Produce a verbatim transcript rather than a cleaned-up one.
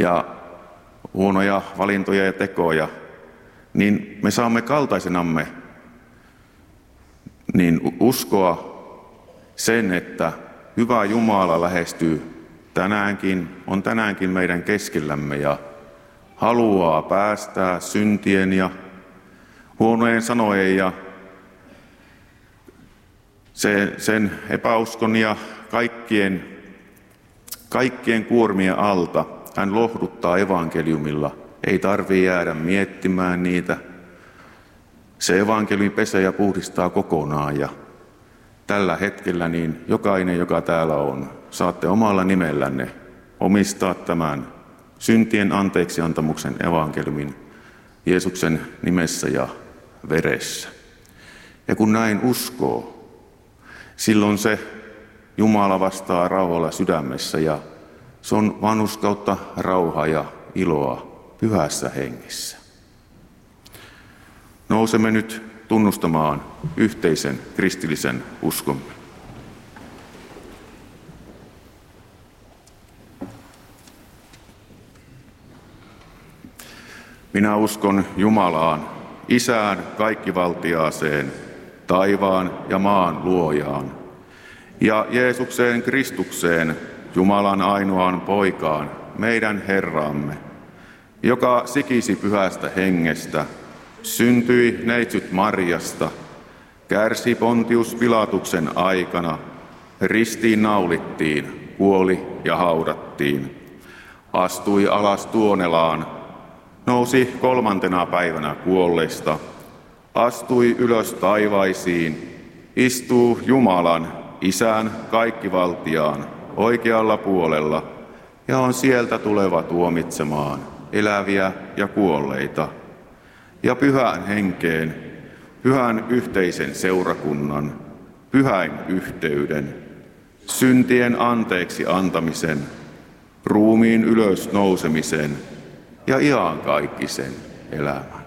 ja huonoja valintoja ja tekoja, niin me saamme kaltaisenamme niin uskoa sen, että hyvä Jumala lähestyy tänäänkin, on tänäänkin meidän keskellämme ja haluaa päästää syntien ja huonojen sanojen ja sen epäuskon ja kaikkien, kaikkien kuormien alta. Hän lohduttaa evankeliumilla. Ei tarvitse jäädä miettimään niitä. Se evankeliumi pesee ja puhdistaa kokonaan. Ja tällä hetkellä niin jokainen, joka täällä on, saatte omalla nimellänne omistaa tämän syntien anteeksiantamuksen evankeliumin Jeesuksen nimessä ja veressä. Ja kun näin uskoo, silloin se Jumala vastaa rauhalla sydämessä ja se on vanhurskautta, rauhaa ja iloa pyhässä hengessä. Nousemme nyt tunnustamaan yhteisen kristillisen uskomme. Minä uskon Jumalaan, Isään kaikkivaltiaaseen, taivaan ja maan luojaan, ja Jeesukseen Kristukseen, Jumalan ainoaan poikaan, meidän Herramme, joka sikisi pyhästä hengestä, syntyi neitsyt Marjasta, kärsi Pontius Pilatuksen aikana, ristiin naulittiin, kuoli ja haudattiin, astui alas tuonelaan, nousi kolmantena päivänä kuolleista, astui ylös taivaisiin, istuu Jumalan, Isän kaikkivaltiaan, oikealla puolella, ja on sieltä tuleva tuomitsemaan eläviä ja kuolleita, ja pyhään henkeen, pyhän yhteisen seurakunnan, pyhäin yhteyden, syntien anteeksi antamisen, ruumiin ylös nousemisen ja iankaikkisen elämän.